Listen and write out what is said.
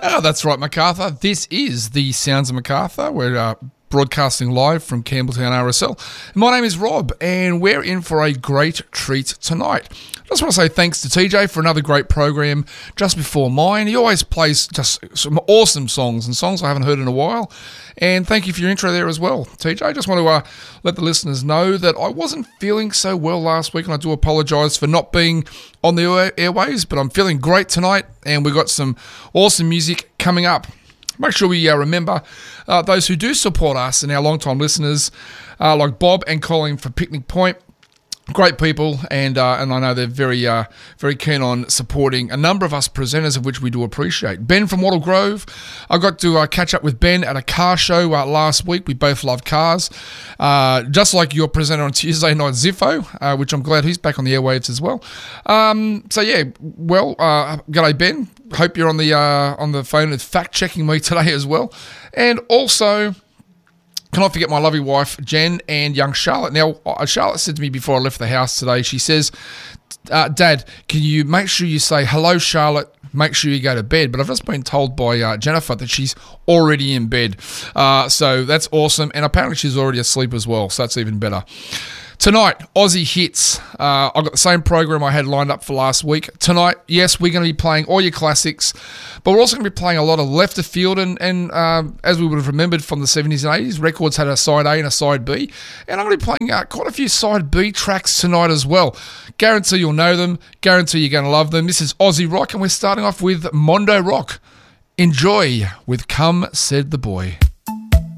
Oh, that's right, Macarthur. This is the Sounds of Macarthur. We're broadcasting live from Campbelltown RSL. My name is Rob, and we're in for a great treat tonight. I just want to say thanks to TJ for another great program just before mine. He always plays just some awesome songs and songs I haven't heard in a while. And thank you for your intro there as well, TJ. I just want to let the listeners know that I wasn't feeling so well last week, and I do apologise for not being on the airwaves, but I'm feeling great tonight, and we've got some awesome music coming up. Make sure we remember those who do support us and our long-time listeners, like Bob and Colin for Picnic Point. Great people, and I know they're very keen on supporting a number of us presenters, of which we do appreciate. Ben from Wattle Grove, I got to catch up with Ben at a car show last week. We both love cars, just like your presenter on Tuesday night, Ziffo, which I'm glad he's back on the airwaves as well. G'day Ben. Hope you're on the phone and fact checking me today as well, and also. Can I forget my lovely wife, Jen, and young Charlotte? Now, Charlotte said to me before I left the house today, she says, Dad, can you make sure you say, hello, Charlotte, make sure you go to bed? But I've just been told by Jennifer that she's already in bed. So that's awesome. And apparently she's already asleep as well, so that's even better. Tonight, Aussie Hits. I've got the same program I had lined up for last week. Tonight, yes, we're going to be playing all your classics, but we're also going to be playing a lot of left of field, and as we would have remembered from the 70s and 80s, records had a side A and a side B, and I'm going to be playing quite a few side B tracks tonight as well. Guarantee you'll know them, guarantee you're going to love them. This is Aussie Rock, and we're starting off with Mondo Rock. Enjoy with Come Said the Boy.